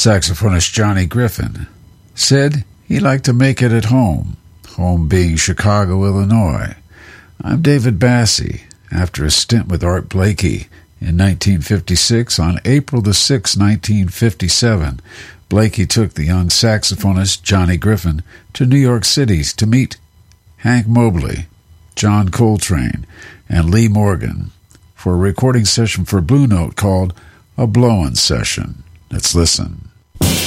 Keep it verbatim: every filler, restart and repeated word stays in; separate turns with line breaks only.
Saxophonist Johnny Griffin said he liked to make it at home, home being Chicago, Illinois. I'm David Bassey. After a stint with Art Blakey in nineteen fifty-six, on April the sixth, nineteen fifty-seven, Blakey took the young saxophonist Johnny Griffin to New York City to meet Hank Mobley, John Coltrane, and Lee Morgan for a recording session for Blue Note called A Blowin' Session. Let's listen.